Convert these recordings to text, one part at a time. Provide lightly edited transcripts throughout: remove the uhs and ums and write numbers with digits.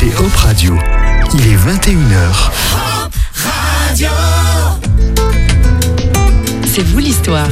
écoutez Hop Radio. Il est 21h. Hop Radio. C'est vous l'histoire.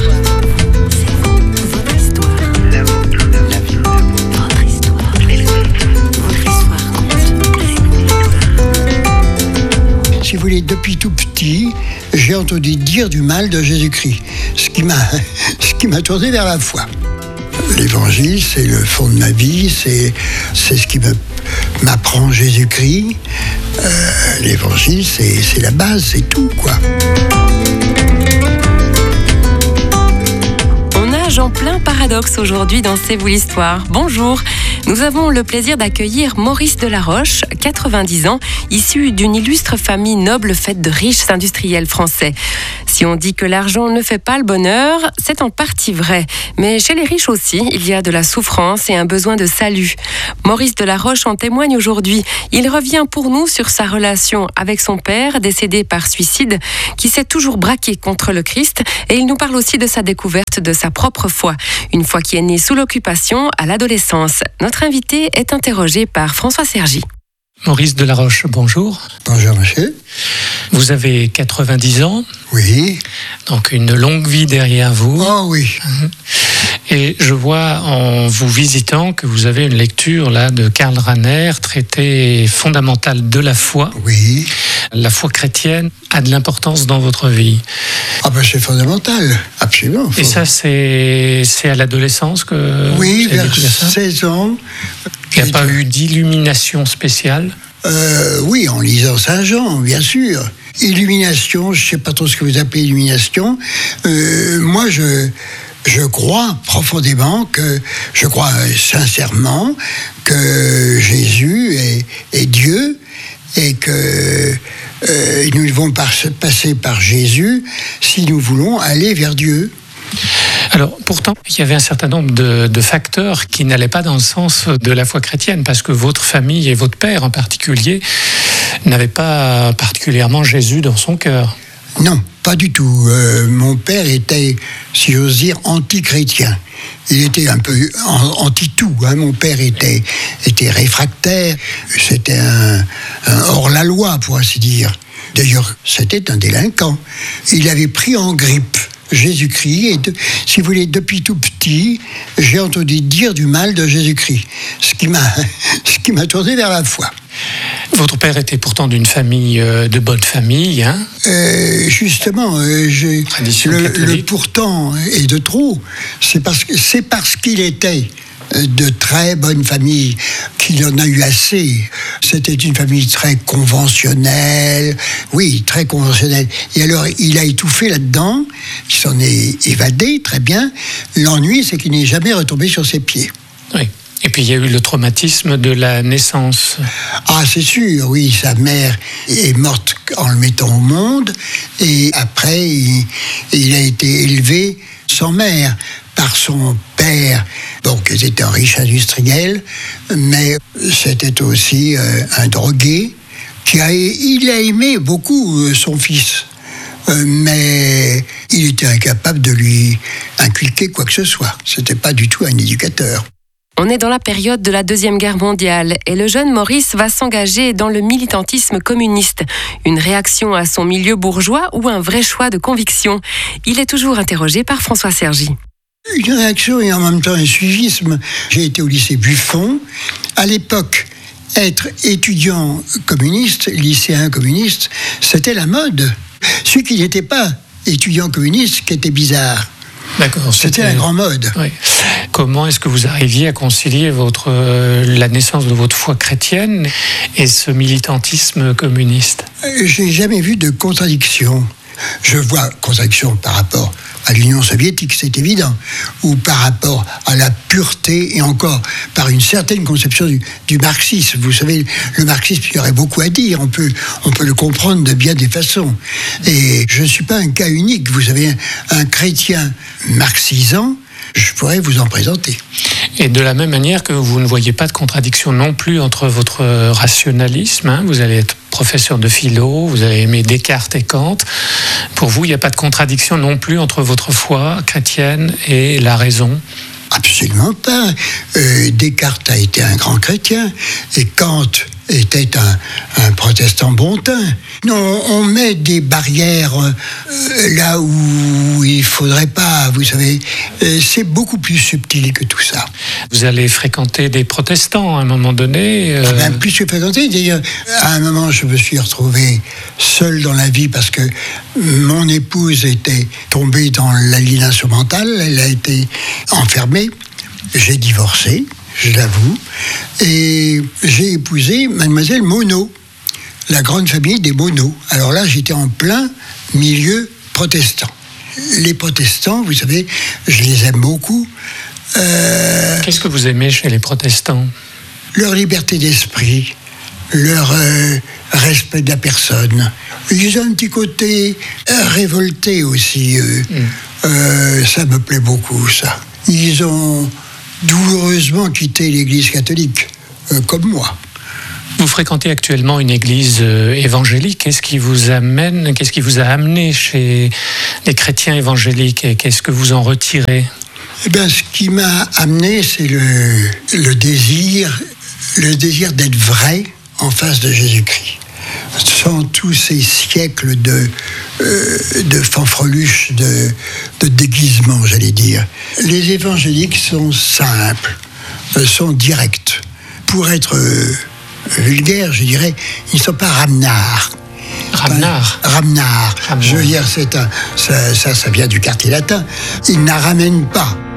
Si vous voulez, depuis tout petit, j'ai entendu dire du mal de Jésus-Christ, ce qui m'a tourné vers la foi. L'évangile, c'est le fond de ma vie, c'est ce qui m'apprend Jésus-Christ. L'évangile, c'est la base, c'est tout, quoi. On nage en plein paradoxe aujourd'hui dans C'est vous l'histoire. Bonjour. Nous avons le plaisir d'accueillir Maurice Delaroche, 90 ans, issu d'une illustre famille noble faite de riches industriels français. Si on dit que l'argent ne fait pas le bonheur, c'est en partie vrai. Mais chez les riches aussi, il y a de la souffrance et un besoin de salut. Maurice Delaroche en témoigne aujourd'hui. Il revient pour nous sur sa relation avec son père, décédé par suicide, qui s'est toujours braqué contre le Christ. Et il nous parle aussi de sa découverte de sa propre foi, une foi qui est née sous l'occupation à l'adolescence. Notre invité est interrogé par François Sergi. Maurice Delaroche, bonjour. Bonjour, monsieur. Vous avez 90 ans. Oui. Donc une longue vie derrière vous. Oh oui. Et je vois en vous visitant que vous avez une lecture là de Karl Rahner, traité fondamental de la foi. Oui. La foi chrétienne a de l'importance dans votre vie. Ah ben c'est fondamental, absolument. Et ça, c'est à l'adolescence que oui, vous avez vers découvert ça. 16 ans. Il n'y a pas eu d'illumination spéciale? Oui, en lisant Saint Jean, bien sûr. Illumination, je ne sais pas trop ce que vous appelez illumination. Moi, je crois profondément je crois sincèrement que Jésus est Dieu et que nous devons passer par Jésus si nous voulons aller vers Dieu. Alors, pourtant, il y avait un certain nombre de facteurs qui n'allaient pas dans le sens de la foi chrétienne, parce que votre famille et votre père en particulier n'avaient pas particulièrement Jésus dans son cœur. Non, pas du tout. Mon père était, si j'ose dire, anti-chrétien. Il était un peu anti-tout. Mon père était réfractaire. C'était un hors-la-loi, pour ainsi dire. D'ailleurs, c'était un délinquant. Il avait pris en grippe Jésus-Christ, et si vous voulez, depuis tout petit, j'ai entendu dire du mal de Jésus-Christ, ce qui m'a tourné vers la foi. Votre père était pourtant d'une famille, de bonne famille, hein? Justement, le pourtant est de trop. C'est parce qu'il était de très bonne famille qu'il en a eu assez. C'était une famille très conventionnelle, oui, très conventionnelle. Et alors, il a étouffé là-dedans, il s'en est évadé, très bien. L'ennui, c'est qu'il n'est jamais retombé sur ses pieds. Oui. Et puis, il y a eu le traumatisme de la naissance. Ah, c'est sûr, oui, sa mère est morte en le mettant au monde, et après, il a été élevé sans mère par son père, donc c'était un riche industriel, mais c'était aussi un drogué il a aimé beaucoup son fils, mais il était incapable de lui inculquer quoi que ce soit. C'était pas du tout un éducateur. On est dans la période de la Deuxième Guerre mondiale et le jeune Maurice va s'engager dans le militantisme communiste. Une réaction à son milieu bourgeois ou un vrai choix de conviction? Il est toujours interrogé par François Sergi. Une réaction et en même temps un suivisme. J'ai été au lycée Buffon. À l'époque, être étudiant communiste, lycéen communiste, c'était la mode. Celui qui n'était pas étudiant communiste, qui était bizarre. D'accord. C'était la grande mode. Oui. Comment est-ce que vous arriviez à concilier la naissance de votre foi chrétienne et ce militantisme communiste? J'ai jamais vu de contradiction. Je vois contradiction par rapport à l'Union soviétique, c'est évident, ou par rapport à la pureté, et encore par une certaine conception du marxisme. Vous savez, le marxisme, il y aurait beaucoup à dire, on peut le comprendre de bien des façons. Et je ne suis pas un cas unique, vous avez un chrétien marxisant, je pourrais vous en présenter. Et de la même manière que vous ne voyez pas de contradiction non plus entre votre rationalisme, vous allez être professeur de philo, vous avez aimé Descartes et Kant. Pour vous, il n'y a pas de contradiction non plus entre votre foi chrétienne et la raison? Absolument pas. Descartes a été un grand chrétien et Kant était un protestant bon teint. Non, on met des barrières là où il ne faudrait pas, vous savez. C'est beaucoup plus subtil que tout ça. Vous allez fréquenter des protestants à un moment donné Même plus que fréquenter. D'ailleurs, à un moment, je me suis retrouvé seul dans la vie parce que mon épouse était tombée dans l'aliénation mentale. Elle a été enfermée. J'ai divorcé, je l'avoue, et j'ai épousé mademoiselle Monod, la grande famille des Monod. Alors là, j'étais en plein milieu protestant. Les protestants, vous savez, je les aime beaucoup. Qu'est-ce que vous aimez chez les protestants ? Leur liberté d'esprit, leur respect de la personne. Ils ont un petit côté révolté aussi, eux. Ça me plaît beaucoup, ça. Ils ont douloureusement quitté l'Église catholique, comme moi. Vous fréquentez actuellement une église évangélique. Qu'est-ce qui vous a amené chez les chrétiens évangéliques et qu'est-ce que vous en retirez ? Eh bien, ce qui m'a amené, c'est le désir d'être vrai en face de Jésus-Christ. Sans tous ces siècles de fanfreluches, de déguisements, j'allais dire. Les évangéliques sont simples, sont directs. Pour être vulgaire, je dirais, ils ne sont pas ramenards. Ramenard. Je veux dire, ça vient du quartier latin. Ils ne ramènent pas.